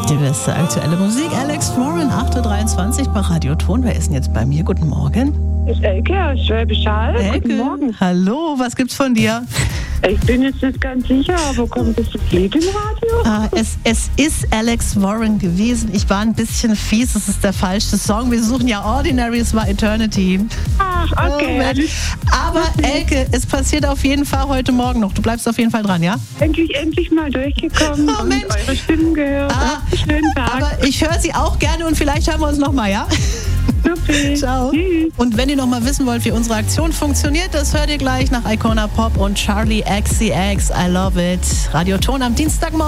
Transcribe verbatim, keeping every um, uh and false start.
Die beste aktuelle Musik. Alex Warren, acht Uhr dreiundzwanzig bei Radio Ton. Wer ist denn jetzt bei mir? Guten Morgen. Das ist Elke aus Schwäbisch Hall. Elke, Guten Morgen. Hallo, was gibt's von dir? Ich bin jetzt nicht ganz sicher, aber kommt das Lied im Radio? Ah, es, es ist Alex Warren gewesen. Ich war ein bisschen fies, es ist der falsche Song. Wir suchen ja Ordinary, es war Eternity. Ach, okay. Oh, aber Elke, es passiert auf jeden Fall heute Morgen noch. Du bleibst auf jeden Fall dran, ja? Endlich, endlich mal durchgekommen Oh, und Mensch. eure Stimmen gehört. Ah, Schönen Tag. Aber ich höre sie auch gerne und vielleicht hören wir uns nochmal, ja? Super. Ciao. Tschüss. Und wenn ihr noch mal wissen wollt, wie unsere Aktion funktioniert, das hört ihr gleich nach Icona Pop und Charlie X C X. I love it. Radio Ton am Dienstagmorgen.